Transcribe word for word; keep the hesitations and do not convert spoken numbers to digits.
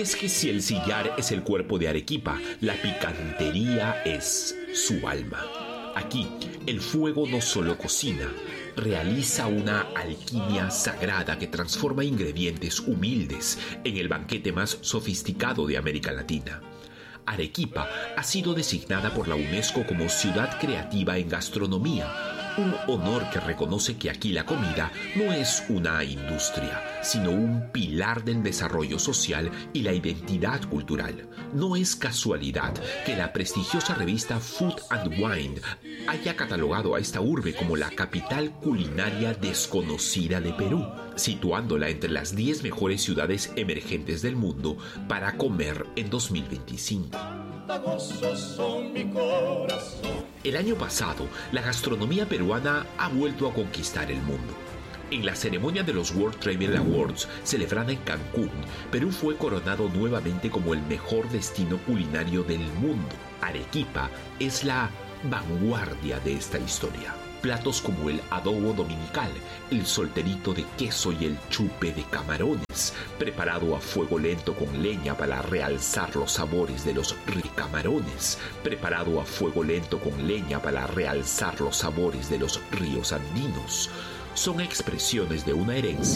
es que si el sillar es el cuerpo de Arequipa, la picantería es su alma. Aquí, el fuego no solo cocina, realiza una alquimia sagrada que transforma ingredientes humildes en el banquete más sofisticado de América Latina. Arequipa ha sido designada por la UNESCO como Ciudad Creativa en Gastronomía, un honor que reconoce que aquí la comida no es una industria, sino un pilar del desarrollo social y la identidad cultural. No es casualidad que la prestigiosa revista Food and Wine haya catalogado a esta urbe como la capital culinaria desconocida de Perú, situándola entre las diez mejores ciudades emergentes del mundo para comer en dos mil veinticinco. El año pasado, la gastronomía peruana ha vuelto a conquistar el mundo. En la ceremonia de los World Travel Awards, celebrada en Cancún, Perú fue coronado nuevamente como el mejor destino culinario del mundo. Arequipa es la vanguardia de esta historia. Platos como el adobo dominical, el solterito de queso y el chupe de camarones, preparado a fuego lento con leña para realzar los sabores de los camarones, preparado a fuego lento con leña para realzar los sabores de los ríos andinos, son expresiones de una herencia